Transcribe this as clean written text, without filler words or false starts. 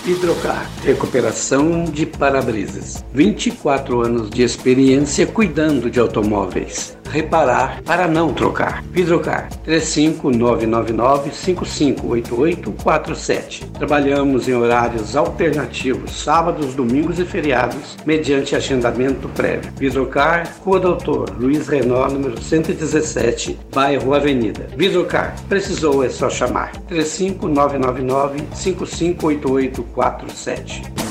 Hidrocar, recuperação de para-brisas. 24 anos de experiência cuidando de automóveis. Reparar para não trocar. Hidrocar, 35999-558847. Trabalhamos em horários alternativos, sábados, domingos e feriados, mediante agendamento prévio. Hidrocar, Rua Doutor Luiz Renault, número 117, bairro Avenida. Hidrocar, precisou é só chamar. 35999-558847.